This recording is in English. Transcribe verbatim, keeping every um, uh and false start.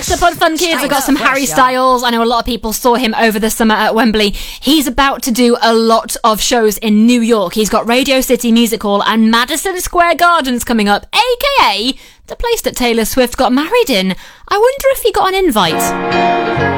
Next up on Fun Kids, we've got some Harry Styles. I know a lot of people saw him over the summer at Wembley. He's about to do a lot of shows in New York. He's got Radio City Music Hall and Madison Square Gardens coming up, aka the place that Taylor Swift got married in. I wonder if he got an invite.